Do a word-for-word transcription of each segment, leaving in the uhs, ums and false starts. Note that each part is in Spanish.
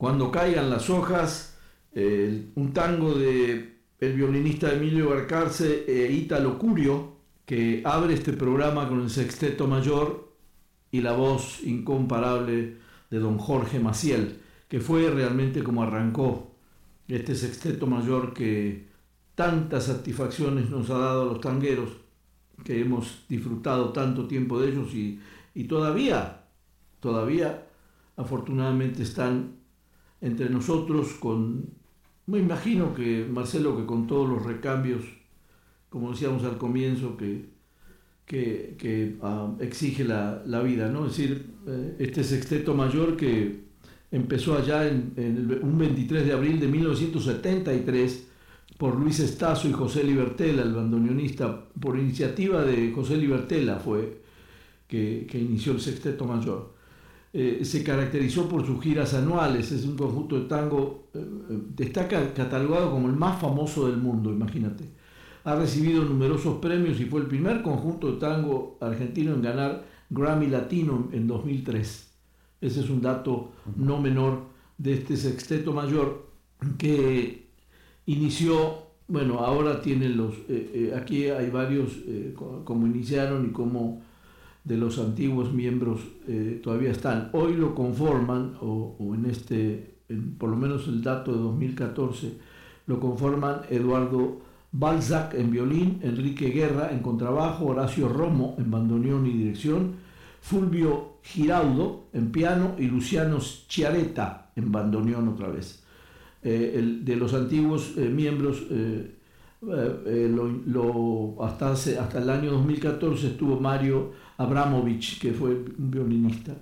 Cuando caigan las hojas, eh, un tango de el violinista Emilio Balcarce e Ítalo Curio, que abre este programa con el sexteto mayor y la voz incomparable de don Jorge Maciel, que fue realmente como arrancó este sexteto mayor que tantas satisfacciones nos ha dado a los tangueros, que hemos disfrutado tanto tiempo de ellos y, y todavía, todavía afortunadamente están entre nosotros con, me imagino que Marcelo, que con todos los recambios, como decíamos al comienzo, que, que, que uh, exige la, la vida, ¿no? Es decir, eh, este sexteto mayor que empezó allá en, en el, un veintitrés de abril de mil novecientos setenta y tres por Luis Estazo y José Libertela, el bandoneonista, por iniciativa de José Libertela fue que, que inició el sexteto mayor. Eh, se caracterizó por sus giras anuales, es un conjunto de tango, eh, está catalogado como el más famoso del mundo, imagínate. Ha recibido numerosos premios y fue el primer conjunto de tango argentino en ganar Grammy Latino en dos mil tres. Ese es un dato no menor de este sexteto mayor que inició, bueno, ahora tienen los, eh, eh, aquí hay varios, eh, como iniciaron y como de los antiguos miembros eh, todavía están. Hoy lo conforman, o, o en este, en, por lo menos el dato de dos mil catorce, lo conforman Eduardo Balzac en violín, Enrique Guerra en contrabajo, Horacio Romo en bandoneón y dirección, Fulvio Giraudo en piano y Luciano Chiaretta en bandoneón otra vez. Eh, el, de los antiguos eh, miembros, eh, eh, lo, lo, hasta, hace, hasta el año dos mil catorce estuvo Mario Abramovich, que fue un violinista.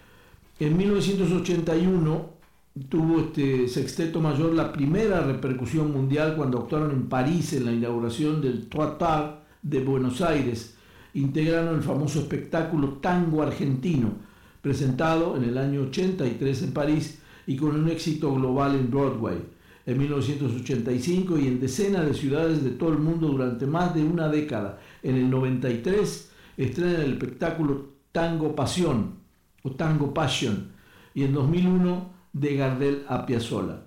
En mil novecientos ochenta y uno tuvo este sexteto mayor la primera repercusión mundial cuando actuaron en París en la inauguración del Trottoir de Buenos Aires. Integraron el famoso espectáculo Tango Argentino, presentado en el año ochenta y tres en París y con un éxito global en Broadway en mil novecientos ochenta y cinco y en decenas de ciudades de todo el mundo durante más de una década. En el noventa y tres estrenan el espectáculo Tango Pasión o Tango Passion y en dos mil uno de Gardel a Piazzolla.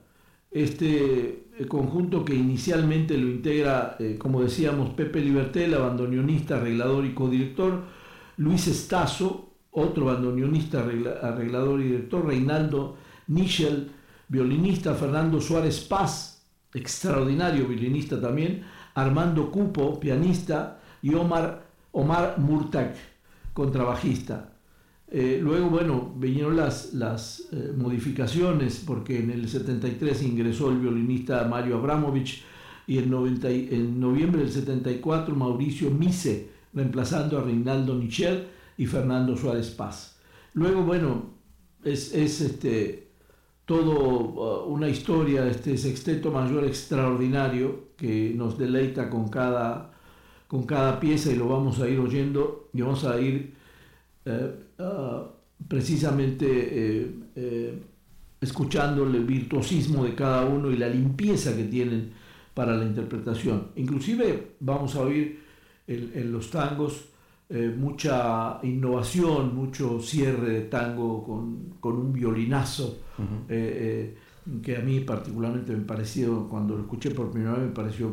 Este conjunto que inicialmente lo integra, eh, como decíamos, Pepe Libertela, bandoneonista, arreglador y codirector, Luis Estazo, otro bandoneonista, arreglador y director, Reinaldo Nichel, violinista, Fernando Suárez Paz, extraordinario violinista también, Armando Cupo, pianista, y Omar, Omar Murtak, contrabajista. Eh, luego, bueno, vinieron las, las eh, modificaciones, porque en el setenta y tres ingresó el violinista Mario Abramovich y en, noventa, en noviembre del setenta y cuatro Mauricio Mise, reemplazando a Reinaldo Nichel y Fernando Suárez Paz. Luego, bueno, es, es este, todo uh, una historia, este sexteto mayor extraordinario que nos deleita con cada, con cada pieza y lo vamos a ir oyendo y vamos a ir eh, uh, precisamente eh, eh, escuchando el virtuosismo de cada uno y la limpieza que tienen para la interpretación. Inclusive vamos a oír en, en los tangos eh, mucha innovación, mucho cierre de tango con, con un violinazo. Uh-huh. eh, eh, que a mí particularmente me pareció, cuando lo escuché por primera vez, me pareció